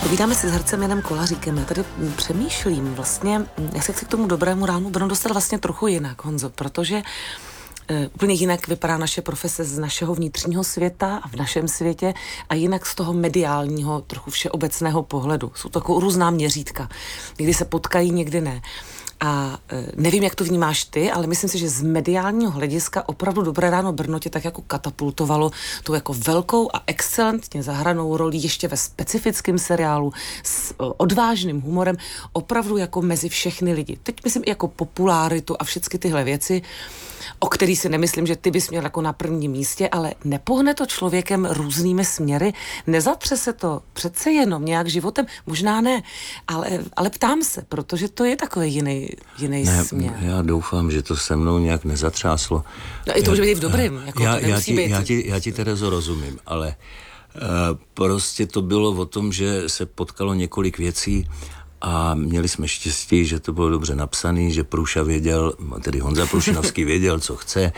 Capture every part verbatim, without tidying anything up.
Povídáme si s hercem Janem Kolaříkem. Já tady přemýšlím vlastně, jak se k tomu Dobrému ránu Brno dostat vlastně trochu jinak, Honzo, protože uh, úplně jinak vypadá naše profese z našeho vnitřního světa a v našem světě a jinak z toho mediálního, trochu všeobecného pohledu. Jsou to jako různá měřítka. Někdy se potkají, někdy ne. A e, nevím, jak to vnímáš ty, ale myslím si, že z mediálního hlediska opravdu Dobré ráno Brno tě tak jako katapultovalo tou jako velkou a excelentně zahranou roli ještě ve specifickém seriálu s o, odvážným humorem, opravdu jako mezi všechny lidi. Teď myslím i jako popularitu a všechny tyhle věci, o který si nemyslím, že ty bys měl jako na prvním místě, ale nepohne to člověkem různými směry, nezatře se to přece jenom nějak životem, možná ne, ale, ale ptám se, protože to je takový jiný, jiný ne, směr. Já doufám, že to se mnou nějak nezatřáslo. No i to může být v dobrým, jako já, to já, nemusí ti, být. já, ti, já ti, Terezo, rozumím, ale uh, prostě to bylo o tom, že se potkalo několik věcí a měli jsme štěstí, že to bylo dobře napsaný, že Průša věděl, tedy Honza Prušinovský věděl, co chce,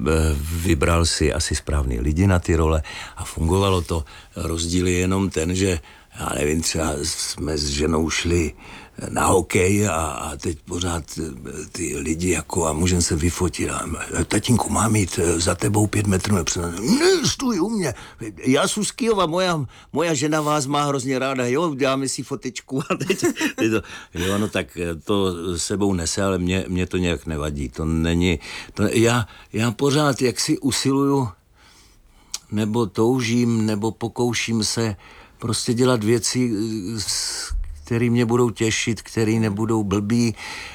vybral si asi správný lidi na ty role a fungovalo to. Rozdíl je jenom ten, že já nevím, třeba jsme s ženou šli na hokej a, a teď pořád ty lidi jako a můžeme se vyfotit a tatínku, mám jít za tebou pět metrů nepřed. Ne, stůj u mě. Já jsem z Kyjova, moja, moja žena vás má hrozně ráda, jo, dáme si fotečku a teď, teď to, jo, no tak to sebou nese, ale mě, mě to nějak nevadí. To není, to, já, já pořád jaksi usiluju nebo toužím, nebo pokouším se prostě dělat věci, který mě budou těšit, který nebudou blbý. E,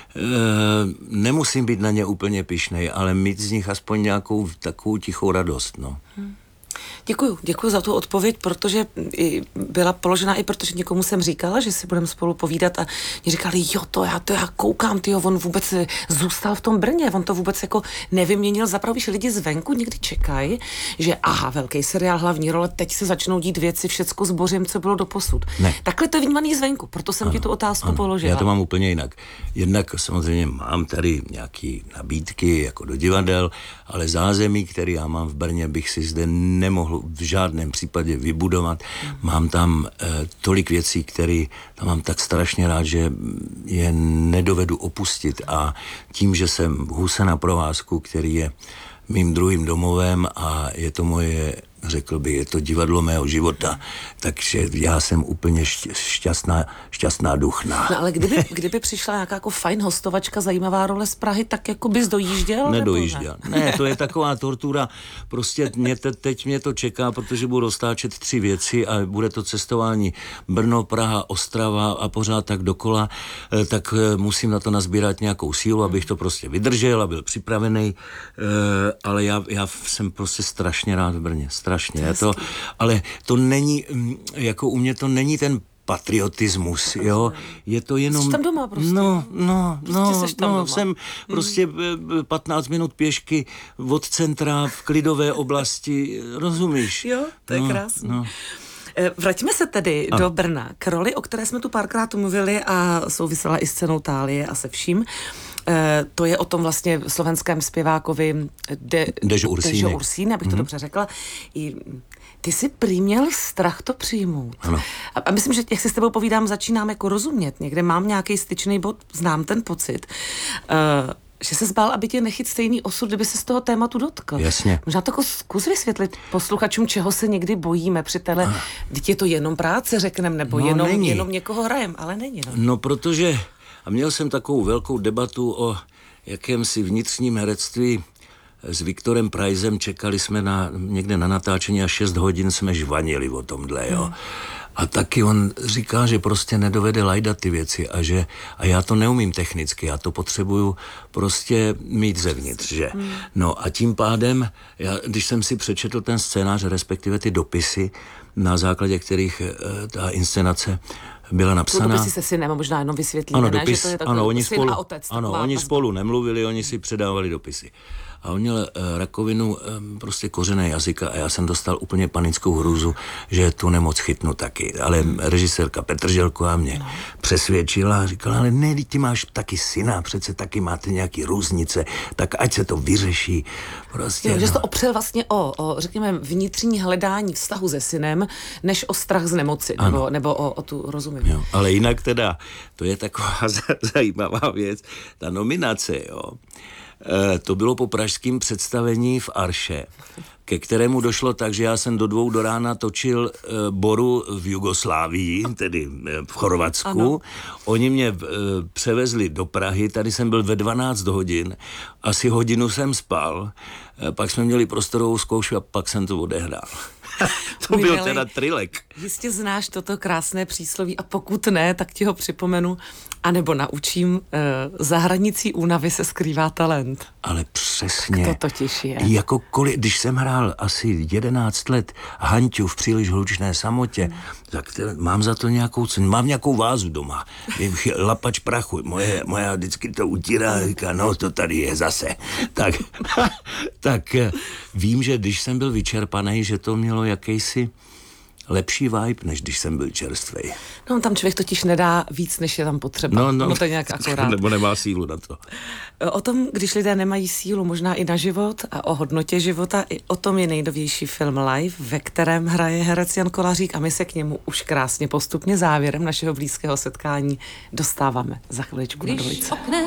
nemusím být na ně úplně pyšnej, ale mít z nich aspoň nějakou takovou tichou radost, no. Hmm. Děkuju, děkuju za tu odpověď, protože byla položena i protože někomu jsem říkala, že si budeme spolu povídat a mě říkali, jo, to já, to já koukám, tyjo, on vůbec zůstal v tom Brně, on to vůbec jako nevyměnil. Zapravo, že lidi zvenku někdy čekají, že aha, velký seriál, hlavní role, teď se začnou dít věci, všecko zbořím, co bylo doposud. Ne. Takhle to je vnímaný zvenku, proto jsem ano, ti tu otázku ano, položila. Já to mám úplně jinak. Jednak samozřejmě mám tady nějaký nabídky jako do divadel, ale zázemí, který já mám v Brně, bych si zde nemohl v žádném případě vybudovat. Mm. Mám tam e, tolik věcí, které tam mám tak strašně rád, že je nedovedu opustit a tím, že jsem v Huse na provázku, který je mým druhým domovem a je to moje, řekl bych, je to divadlo mého života, takže já jsem úplně šťastná, šťastná duchna. No ale kdyby, kdyby přišla nějaká jako fajn hostovačka, zajímavá role z Prahy, tak jako bys dojížděl? Nedojížděl. Ne? ne, to je taková tortura. Prostě mě te, teď mě to čeká, protože budu roztáčet tři věci a bude to cestování Brno, Praha, Ostrava a pořád tak dokola, tak musím na to nazbírat nějakou sílu, abych to prostě vydržel a byl připravený, ale já, já jsem prostě strašně rád v Brně, strašně. To to, ale to není, jako u mě to není ten patriotismus, jo, je to jenom... Jsi tam doma prostě. No, no, prostě no, tam no, doma. jsem prostě patnáct minut pěšky od centra v klidové oblasti, rozumíš? Jo, to je no, krásný. No. Vraťme se tedy ano. do Brna k roli, o které jsme tu párkrát mluvili a souvisela i s cenou Thálie a se vším. E, to je o tom vlastně slovenském zpěvákovi De, Dežo Ursíny. Dežo Ursíny, abych mm-hmm. to dobře řekla. I ty jsi prý měl strach to přijmout. Ano. A, a myslím, že jak si s tebou povídám, začínám jako rozumět. Někde mám nějaký styčný bod, znám ten pocit. E, že se zbál, aby tě nechyt stejný osud, kdyby se z toho tématu dotkl. Jasně. Možná to jako zkus vysvětlit posluchačům, čeho se někdy bojíme při tele. Vždyť je to jenom práce, řekneme, nebo no, jenom, jenom někoho hrajem, ale není. No. no, protože, a měl jsem takovou velkou debatu o jakémsi vnitřním herectví s Viktorem Prajzem, čekali jsme na, někde na natáčení a šest hodin jsme žvanili o tomhle, jo. Hmm. A taky on říká, že prostě nedovede lajdat ty věci a že a já to neumím technicky, já to potřebuju prostě mít zevnitř, že? Hmm. No a tím pádem, já, když jsem si přečetl ten scénář, respektive ty dopisy, na základě kterých e, ta inscenace byla napsaná. Dopisy se synem, možná jenom vysvětlíme, ano, ne? dopis, Že to je ano, oni syn spolu, a otec. ano, oni spolu nemluvili, oni si předávali dopisy. a on měl uh, rakovinu um, prostě kořené jazyka a já jsem dostal úplně panickou hrůzu, že tu nemoc chytnu taky. Ale hmm. režisérka Petrželková mě no. přesvědčila a říkala, ale ne, ty máš taky syna, přece taky máte nějaký různice, tak ať se to vyřeší. Prostě, jo, no. že jsi to opřel vlastně o, o, řekněme, vnitřní hledání vztahu se synem, než o strach z nemoci, nebo, nebo o, o tu, rozumím. Jo, ale jinak teda, to je taková zajímavá věc, ta nominace, jo. E, to bylo po pražském představení v Arše, ke kterému došlo tak, že já jsem do dvou do rána točil e, Boru v Jugoslávii, tedy e, v Chorvatsku. Ano. Oni mě e, převezli do Prahy, tady jsem byl ve dvanáct hodin, asi hodinu jsem spal, e, pak jsme měli prostorovou zkoušku a pak jsem to odehrál. To byl Milej, teda trilek. Jistě znáš toto krásné přísloví a pokud ne, tak ti ho připomenu, anebo naučím, e, za hranicí únavy se skrývá talent. Ale přesně. To totiž je. Jako koli, když jsem hrál asi jedenáct let Hanťu v Příliš hlučné samotě, hmm. tak t- mám za to nějakou cenu. Mám nějakou vázu doma. Lapač prachu. Moje, moja vždycky to utírá a říká, no to tady je zase. Tak, tak vím, že když jsem byl vyčerpaný, že to mělo jakýsi lepší vibe, než když jsem byl čerstvej. No, tam člověk totiž nedá víc, než je tam potřeba. No, no. no to je nějak akorát. Nebo nemá sílu na to. O tom, když lidé nemají sílu možná i na život a o hodnotě života, i o tom je nejnovější film Live, ve kterém hraje herec Jan Kolařík a my se k němu už krásně postupně závěrem našeho blízkého setkání dostáváme za chviličku do dvojice.